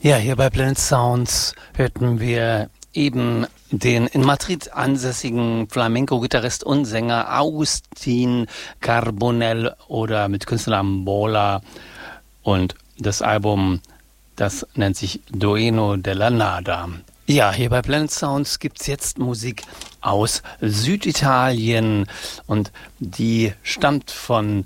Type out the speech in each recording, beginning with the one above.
Ja, hier bei Blended Sounds hörten wir eben den in Madrid ansässigen Flamenco-Gitarrist und Sänger Agustín Carbonell oder mit Künstlernamen Bola. Und das Album, das nennt sich Dueño de la Nada. Ja, hier bei Blended Sounds gibt's jetzt Musik aus Süditalien und die stammt von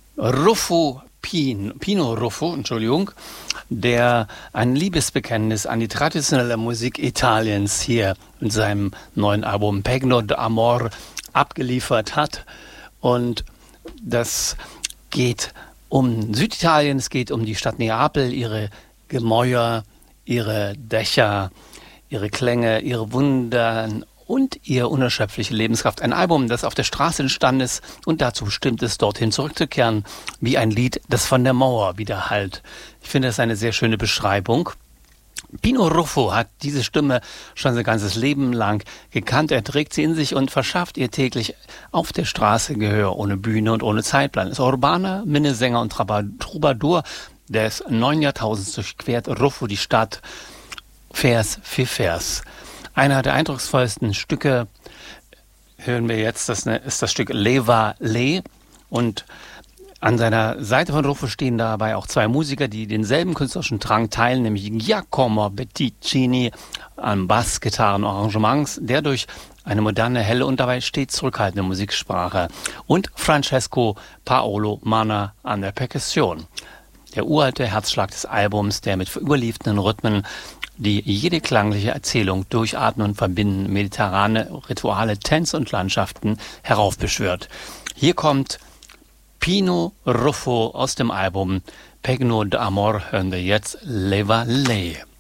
Pino Ruffo, der ein Liebesbekenntnis an die traditionelle Musik Italiens hier in seinem neuen Album Pegno d'Amor abgeliefert hat. Und das geht um Süditalien, es geht um die Stadt Neapel, ihre Gemäuer, ihre Dächer, ihre Klänge, ihre Wundern und ihre unerschöpfliche Lebenskraft. Ein Album, das auf der Straße entstanden ist und dazu bestimmt ist, dorthin zurückzukehren, wie ein Lied, das von der Mauer widerhallt. Ich finde das eine sehr schöne Beschreibung. Pino Ruffo hat diese Stimme schon sein ganzes Leben lang gekannt. Er trägt sie in sich und verschafft ihr täglich auf der Straße Gehör, ohne Bühne und ohne Zeitplan. Ist urbaner Minnesänger und Troubadour des 9. Jahrtausends durchquert Ruffo die Stadt Vers für Vers. Einer der eindrucksvollsten Stücke hören wir jetzt, das ist das Stück Leva Le, und an seiner Seite von Ruffo stehen dabei auch zwei Musiker, die denselben künstlerischen Drang teilen, nämlich Giacomo Betticini an Bass, Gitarren, Arrangements, der durch eine moderne, helle und dabei stets zurückhaltende Musiksprache, und Francesco Paolo Manna an der Perkussion. Der uralte Herzschlag des Albums, der mit überliefenden Rhythmen, die jede klangliche Erzählung durchatmen und verbinden, mediterrane Rituale, Tänze und Landschaften heraufbeschwört. Hier kommt Pino Ruffo aus dem Album Pegno d'Amor, hören wir jetzt Leva Le.